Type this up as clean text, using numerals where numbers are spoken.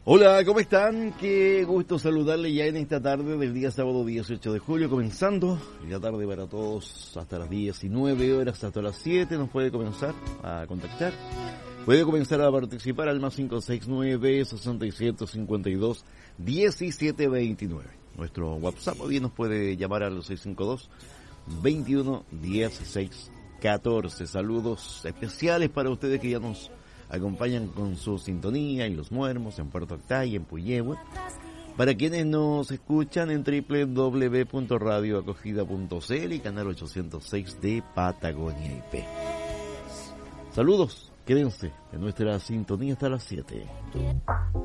Hola, ¿cómo están? Qué gusto saludarle ya en esta tarde del día sábado 18 de julio, comenzando la tarde para todos hasta las 19 horas, hasta las 7 nos puede comenzar a contactar. Puede comenzar a participar al más 569-6752-1729. Nuestro WhatsApp, o bien nos puede llamar al 652-21-16-14. Saludos especiales para ustedes que ya nos acompañan con su sintonía en Los Muermos, en Puerto Octay, en Puyehue. Para quienes nos escuchan en www.radioacogida.cl y canal 806 de Patagonia IP. Saludos, quédense en nuestra sintonía hasta las 7.